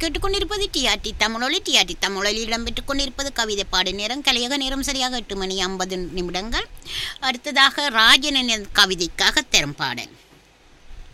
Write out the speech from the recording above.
கேட்டுக்கொண்டிருப்பது டிஆர்டி தமிழொலி. டிஆர்டி தமிழொலியில் இடம்பெற்றுக் கொண்டிருப்பது கவிதை பாடு நேரம். கலையக நேரம் சரியாக 8 மணி 50 நிமிடங்கள். அடுத்ததாக ராஜனின் கவிதைக்காக தரும் பாடல்.